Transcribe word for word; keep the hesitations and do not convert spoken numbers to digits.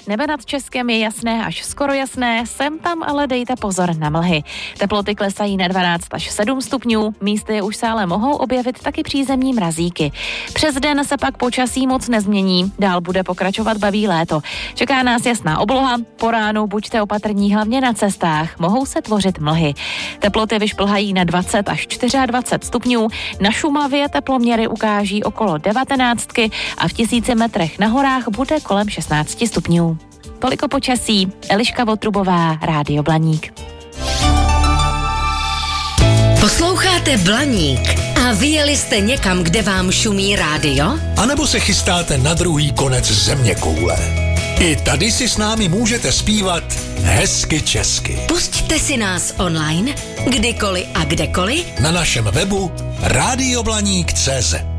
Nebe nad Českem je jasné až skoro jasné, sem tam ale dejte pozor na mlhy. Teploty klesají na dvanáct až sedm stupňů, místy už se ale mohou objevit taky přízemní mrazíky. Přes den se pak počasí moc nezmění, dál bude pokračovat baví léto. Čeká nás jasná obloha, po ránu buďte opatrní hlavně na cestách, mohou se tvořit mlhy. Teploty vyšplhají na dvacet až dvacet čtyři stupňů, na Šumavě teploměry ukáží okolo devatenáctky a v tisíci metrech na horách bude kolem šestnáct stupňů. Toliko počasí, Eliška Votrubová, Rádio Blaník. Posloucháte Blaník a vyjeli jste někam, kde vám šumí rádio? A nebo se chystáte na druhý konec zeměkoule? I tady si s námi můžete zpívat hezky česky. Pusťte si nás online, kdykoliv a kdekoliv na našem webu rádio blaník tečka cé zet.